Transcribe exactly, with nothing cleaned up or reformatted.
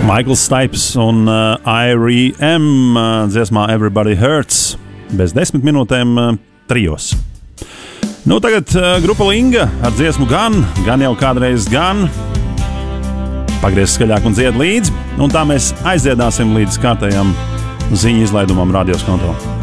Maikls Stipes un uh, I R E M uh, dziesmā Everybody Hurts bez desmit minūtēm uh, trijos. Nu, tagad uh, grupa Linga ar dziesmu Gan, gan jau kādreiz gan. Pagriez skaļāk un dzied līdzi, un tā mēs aiziedāsim līdz kārtējam ziņu izlaidumam radioskonto.